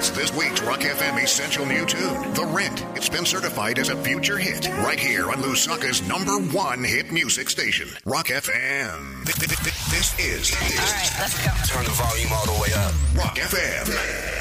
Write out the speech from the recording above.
It's this week's Rock FM Essential New Tune, The Rent. It's been certified as a future hit right here on Lusaka's #1 hit music station, Rock FM. This is... All right, let's go. Turn the volume all the way up. Rock FM.